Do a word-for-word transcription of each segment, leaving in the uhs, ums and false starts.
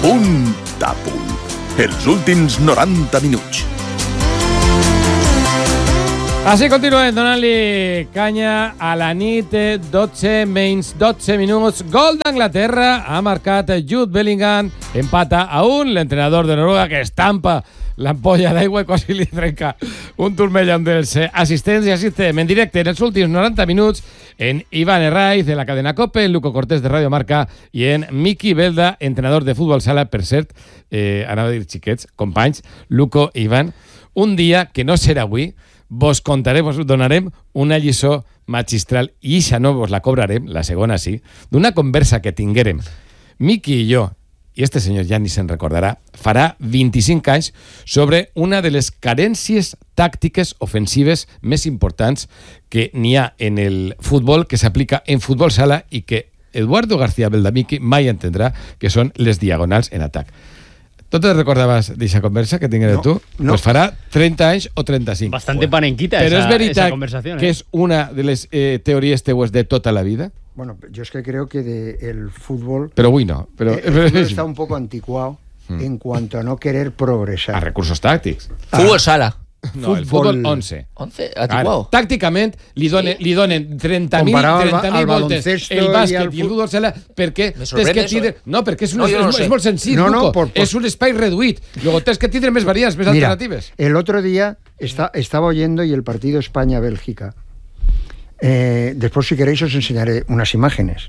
Punt a punt. Els últims noranta minuts. Així continuem, donant-li canya a la nit, dotze menys dotze minuts. Gol d'Anglaterra, ha marcat Jude Bellingham, empata a un, l'entrenador de Noruega que estampa l'ampolla d'aigua i quasi li trenca un turmell amb els assistents, i assistem en directe en els últims noranta minuts en Iván Herraiz de la cadena COPE, en Luco Cortés de Radio Marca i en Miki Belda, entrenador de futbol sala. Per cert, eh, anava a dir xiquets, companys, Luco i Iván, un dia que no serà avui, vos contarem, vos donarem una lliçó magistral, i ixa no vos la cobrarem, la segona sí, d'una conversa que tinguérem Miki i jo, i este senyor ja ni se'n recordarà, farà vint-i-cinc anys, sobre una de les carències tàctiques ofensives més importants que n'hi ha en el futbol, que s'aplica en futbol sala i que Eduardo García Beldamiki mai entendrà, que són les diagonals en atac. ¿Tú te recordabas de esa conversa que tingué no, tú? No. Pues farà treinta anys o trenta-cinc. Bastante bueno. Panenquita esa, Pero es veritat esa conversación, ¿eh? Que es una de les eh, teorías teues de tota la vida. Bueno, yo es que creo que de el fútbol... Pero uy, no. Pero, eh, el fútbol está un poco anticuado hmm. en cuanto a no querer progresar. A recursos táctics. Ah. Fútbol sala. No, el fútbol once. once? Antiquado. Tàcticament li donen, sí. li donen trenta mil voltes el bàsquet i el futbol sala perquè tens que tindre... No, perquè és, un, no, no és, és molt senzill, no, no, por, por... és un espai reduït. Luego tens que tindre més variants, més Mira, alternatives. El otro día está, estaba oyendo y el partido España-Bélgica. Eh, después, si queréis, os enseñaré unas imágenes.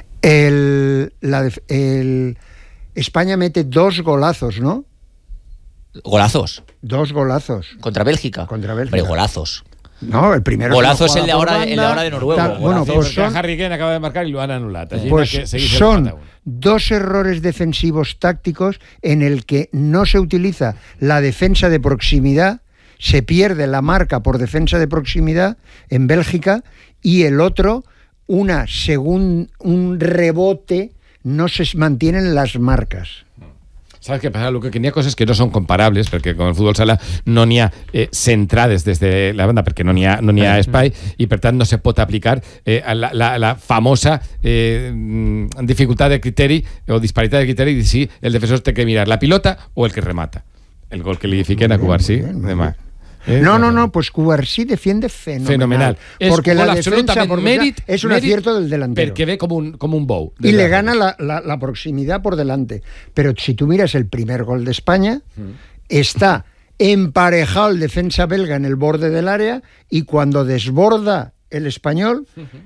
El, la, el, España mete dos golazos, ¿no? ¿Golazos? Dos golazos. ¿Contra Bélgica? Contra Bélgica. Hombre, golazos. No, el primero... Golazo es el de ahora, el de ahora de Noruega. Tal, bueno, pues sí, son, Harry Kane acaba de marcar y lo han anulado. Pues son dos errores defensivos tácticos en el que no se utiliza la defensa de proximidad, se pierde la marca por defensa de proximidad en Bélgica, y el otro, una segun, un rebote, no se mantienen las marcas. ¿Sabes qué pasa, Luque? Que n'hi ha coses que no són comparables, perquè com el futbol sala no n'hi ha eh, centrades des de la banda, perquè no n'hi ha, no n'hi ha espai, i per tant no se pot aplicar eh, la, la, la famosa eh, dificultat de criteri o disparitat de criteri de si el defensor té que mirar la pilota o el que remata. El gol que li fiquen a Cubarsí demà. ¿Eh? No, no, no, pues Cubarsí defiende fenomenal. Fenomenal. Porque es la defensa por mèrit, es un mèrit acierto del delantero. Porque ve como un, como un bow. Y le gana la, la, la proximidad por delante. Pero si tú miras el primer gol de España, mm. está emparejado el defensa belga en el borde del área, y cuando desborda el español, uh-huh.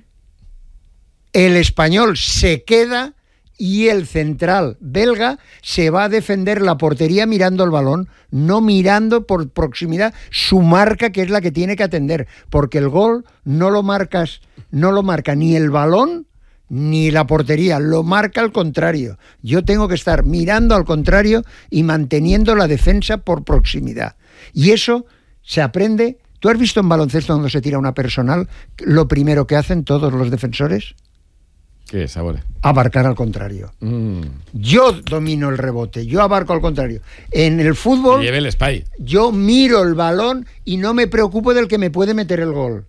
el español se queda y el central belga se va a defender la portería mirando el balón, no mirando por proximidad su marca, que es la que tiene que atender, porque el gol no lo marcas, no lo marca ni el balón ni la portería, lo marca al contrario. Yo tengo que estar mirando al contrario y manteniendo la defensa por proximidad. Y eso se aprende. ¿Tú has visto en baloncesto cuando se tira una personal lo primero que hacen todos los defensores? ¿Qué es, abuelo? Abarcar al contrario. Mm. Yo domino el rebote, yo abarco al contrario. En el fútbol, lleve el spy. Yo miro el balón y no me preocupo del que me puede meter el gol.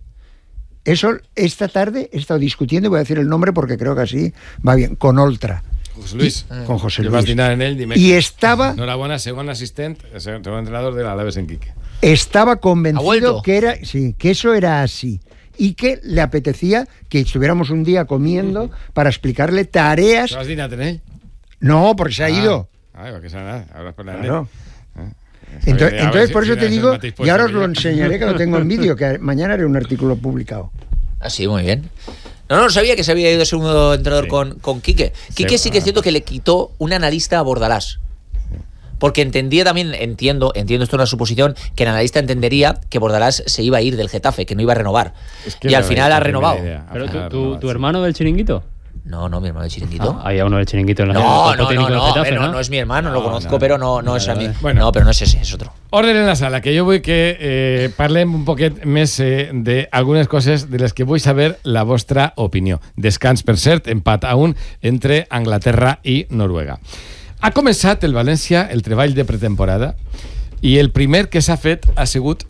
Eso esta tarde he estado discutiendo, y voy a decir el nombre porque creo que así va bien, con Oltra. José Luis. Y, con José Luis. Vas dinar en él, dime. Y estaba... Enhorabuena, segundo asistente, segundo entrenador de la Alaves en Quique. Estaba convencido que era, sí, que eso era así. Y que le apetecía que estuviéramos un día comiendo para explicarle tareas... ¿Vas dinar en él? No, porque se ha ido. Ay, porque se ha ido. Ahora por la claro. Entonces, entonces por eso te digo, y ahora os lo enseñaré, que lo tengo en vídeo, que mañana haré un artículo publicado. Ah, sí, muy bien. No, no sabía que se había ido segundo entrenador sí. con, con Quique. Quique sí, sí que es cierto que le quitó un analista a Bordalás. Porque entendía también, entiendo, entiendo esto es una suposición, que el analista entendería que Bordalás se iba a ir del Getafe, que no iba a renovar. Es que y al final ha renovado. ¿Pero tu, tu, tu hermano del Chiringuito? No, no, mi hermano del Chiringuito. Ah, había uno del Chiringuito en la No, no, no, no, Getafe, no, no es mi hermano, no, lo conozco, no, pero no, no vale, es a mí. Vale. Bueno, no, pero no es ese, es otro. Orden en la sala, que jo vull que eh, parlem un poquet més eh, d'algunes coses de les que vull saber la vostra opinió. Descans, per cert, empat a un entre Anglaterra i Noruega. Ha començat el València el treball de pretemporada i el primer que s'ha fet ha sigut,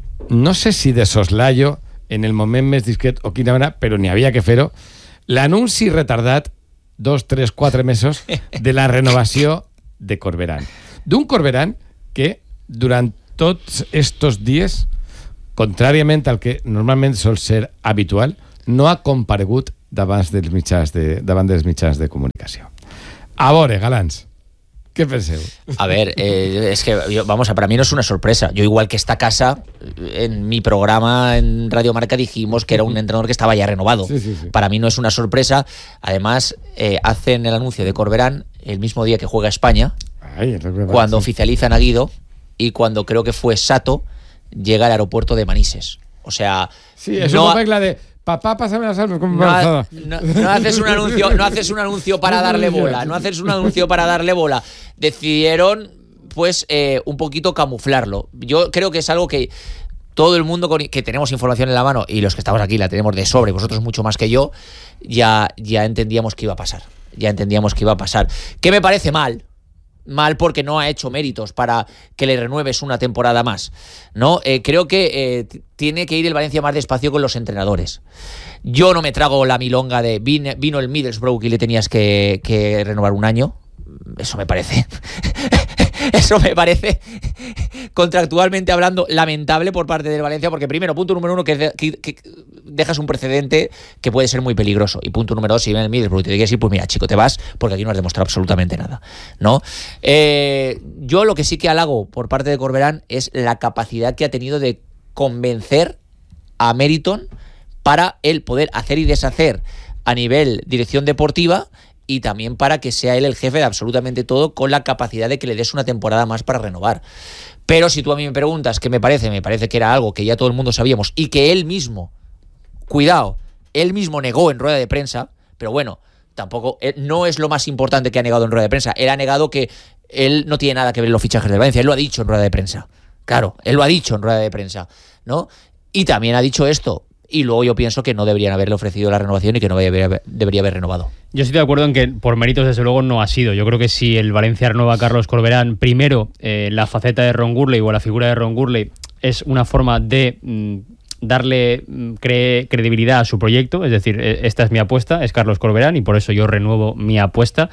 no sé si de soslayo, en el moment més discret o quina manera, però n'hi havia que fer-ho, l'anunci retardat, dos, tres, quatre mesos, de la renovació de Corberán. D'un Corberán que durant tots estos dies, contràriament al que normalment sol ser habitual, no ha comparegut davant dels mitjans de, davant dels mitjans de comunicació. A veure, galants, ¿qué penseu? A ver, eh, es que, yo, vamos, a para mí no es una sorpresa. Yo, igual que esta casa, en mi programa en Radio Marca dijimos que era un entrenador que estaba ya renovado. Sí, sí, sí. Para mí no es una sorpresa. Además, eh, hacen el anuncio de Corberán el mismo día que juega España, Ay, cuando sí. oficializan a Guido y cuando creo que fue Sato llega al aeropuerto de Manises. O sea, Sí, es no, una regla de papá, pásame las armas como no, embarazada. no, no haces un anuncio, no haces un anuncio para darle bola, no haces un anuncio para darle bola. Decidieron, pues, eh, un poquito camuflarlo. Yo creo que es algo que todo el mundo con, que tenemos información en la mano, y los que estamos aquí la tenemos de sobre, vosotros mucho más que yo, ya, ya entendíamos que iba a pasar. Ya entendíamos que iba a pasar. ¿Qué me parece mal? Mal porque no ha hecho méritos para que le renueves una temporada más, ¿no? Eh, creo que eh, t- tiene que ir el Valencia más despacio con los entrenadores. Yo no me trago la milonga de vino, vino el Middlesbrough y le tenías que, que renovar un año. Eso me parece eso me parece contractualmente hablando lamentable por parte del Valencia, porque primero, punto número uno, que, de, que, que dejas un precedente que puede ser muy peligroso, y punto número dos, si viene el Middlesbrough y te quieres ir, pues mira, chico, te vas porque aquí no has demostrado absolutamente nada, ¿no? Eh, yo lo que sí que halago por parte de Corberán es la capacidad que ha tenido de convencer a Meriton para él poder hacer y deshacer a nivel dirección deportiva, y también para que sea él el jefe de absolutamente todo, con la capacidad de que le des una temporada más para renovar. Pero si tú a mí me preguntas qué me parece, me parece que era algo que ya todo el mundo sabíamos y que él mismo, cuidado, él mismo negó en rueda de prensa, pero bueno, tampoco, no es lo más importante que ha negado en rueda de prensa. Él ha negado que él no tiene nada que ver en los fichajes de Valencia, él lo ha dicho en rueda de prensa. Claro, él lo ha dicho en rueda de prensa, ¿no? Y también ha dicho esto. Y luego yo pienso que no deberían haberle ofrecido la renovación y que no debería, debería haber renovado. Yo estoy de acuerdo en que por méritos desde luego no ha sido. Yo creo que si el Valencia renueva a Carlos Corberán, primero eh, la faceta de Ron Gurley o la figura de Ron Gurley es una forma de mm, darle mm, cre- credibilidad a su proyecto. Es decir, esta es mi apuesta, es Carlos Corberán, y por eso yo renuevo mi apuesta.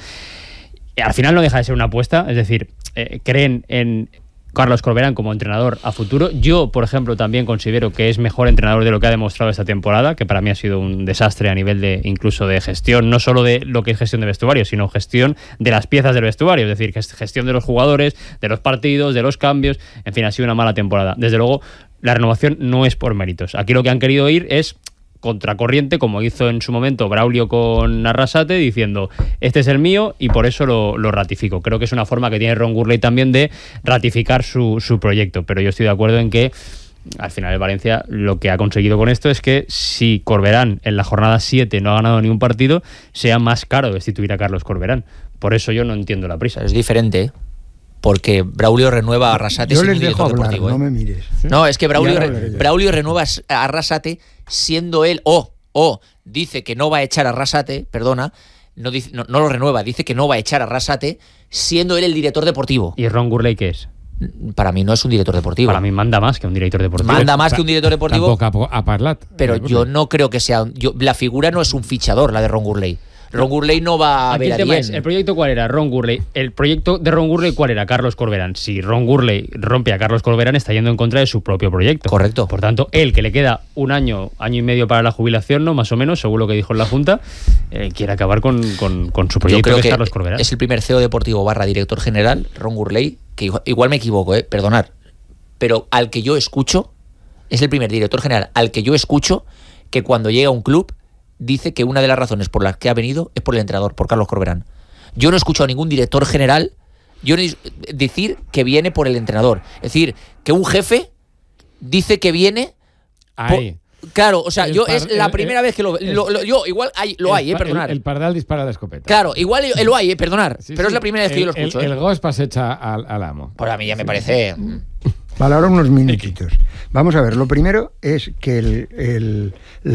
Al final no deja de ser una apuesta, es decir, eh, creen en Carlos Corberán como entrenador a futuro. Yo, por ejemplo, también considero que es mejor entrenador de lo que ha demostrado esta temporada, que para mí ha sido un desastre a nivel de incluso de gestión, no solo de lo que es gestión de vestuario, sino gestión de las piezas del vestuario, es decir, gestión de los jugadores, de los partidos, de los cambios. En fin, ha sido una mala temporada. Desde luego, la renovación no es por méritos. Aquí lo que han querido ir es contracorriente, como hizo en su momento Braulio con Arrasate, diciendo este es el mío y por eso lo, lo ratifico. Creo que es una forma que tiene Ron Gurley también de ratificar su, su proyecto, pero yo estoy de acuerdo en que al final el Valencia lo que ha conseguido con esto es que si Corberán en la jornada siete no ha ganado ni un partido, sea más caro destituir a Carlos Corberán. Por eso yo no entiendo la prisa. Es diferente, ¿eh? Porque Braulio renueva a Arrasate. Yo siendo les dejo director hablar, deportivo, no ¿eh? me mires. No, es que Braulio, Ya re- hablaré yo. Braulio renueva a Arrasate siendo él, o, o dice que no va a echar a Arrasate, perdona, no, dice, no, no lo renueva, dice que no va a echar a Arrasate siendo él el director deportivo. ¿Y Ron Gurley qué es? Para mí no es un director deportivo. Para mí manda más que un director deportivo. Manda más que un director deportivo, Tampoc ha, ha parlat. pero Eh, yo no creo que sea... un- Yo, la figura no es un fichador, la de Ron Gurley. Ron Gurley no va a Aquí ver el a tema Dien. es, ¿el proyecto cuál era? Ron Gurley. ¿El proyecto de Ron Gurley cuál era? Carlos Corberán. Si Ron Gurley rompe a Carlos Corberán, está yendo en contra de su propio proyecto. Correcto. Por tanto, él, que le queda un año, año y medio para la jubilación, ¿no? Más o menos, según lo que dijo en la Junta, eh, quiere acabar con, con, con su Yo proyecto, creo que es que Carlos Corberán. es el primer C E O deportivo barra director general, Ron Gurley, que igual, igual me equivoco, eh, perdonar, pero al que yo escucho, es el primer director general al que yo escucho que cuando llega a un club dice que una de las razones por las que ha venido es por el entrenador, por Carlos Corberán. Yo no he escuchado a ningún director general yo no, decir que viene por el entrenador. Es decir, que un jefe dice que viene... Ahí. Por, claro, o sea, El yo par- es la el- primera el- vez que lo, el- lo, lo- yo igual hay, lo hay, eh, El pa- perdonar. El, el pardal dispara la escopeta. Claro, igual lo hay, eh, perdonar, Sí, pero sí. es la primera vez que El- yo lo escucho. El, eh. el gos pasecha al, al amo. Pues a mí ya me parece... Vale, ahora unos minutitos. Vamos a ver, lo primero es que el, el-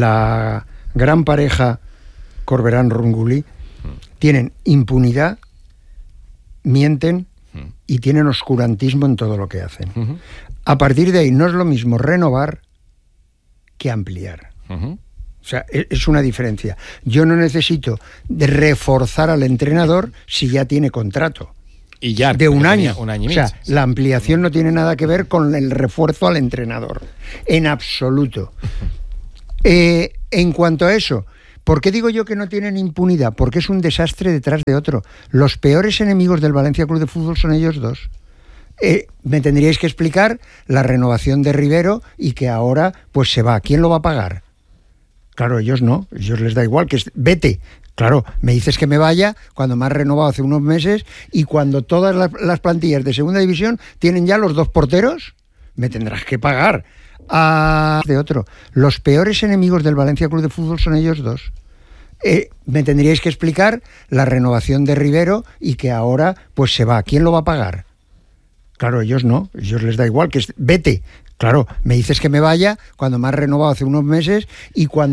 la gran pareja Corberán-Ron Gurley tienen impunidad, mienten y tienen oscurantismo en todo lo que hacen. Ujú, A partir de ahí no es lo mismo renovar que ampliar. ujú. O sea, e- es una diferencia. Yo no necesito de reforzar al entrenador si ya tiene contrato. y ya. De un año. Un año y o sea, medio. la ampliación no tiene nada que ver con el refuerzo al entrenador. En absoluto. Eh, en cuanto a eso, ¿por qué digo yo que no tienen impunidad? Porque es un desastre detrás de otro. Los peores enemigos del Valencia Club de Fútbol son ellos dos. Eh, me tendríais que explicar la renovación de Rivero y que ahora pues se va. ¿Quién lo va a pagar? Claro, ellos no, ellos les da igual, que es, vete. Claro, me dices que me vaya cuando me has renovado hace unos meses y cuando todas las, las plantillas de segunda división tienen ya los dos porteros, me tendrás que pagar. Ah, de otro, los peores enemigos del Valencia Club de Fútbol son ellos dos. Eh, me tendríais que explicar la renovación de Rivero y que ahora pues se va. ¿Quién lo va a pagar? Claro, ellos no, ellos les da igual, que es, vete. Claro, me dices que me vaya cuando me has renovado hace unos meses y cuando